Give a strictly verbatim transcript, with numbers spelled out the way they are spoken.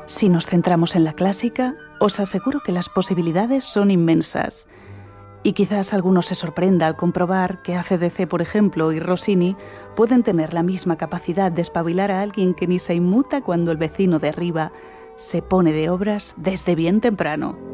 Si nos centramos en la clásica, os aseguro que las posibilidades son inmensas. Y quizás alguno se sorprenda al comprobar que A C D C, por ejemplo, y Rossini pueden tener la misma capacidad de espabilar a alguien que ni se inmuta cuando el vecino de arriba se pone de obras desde bien temprano.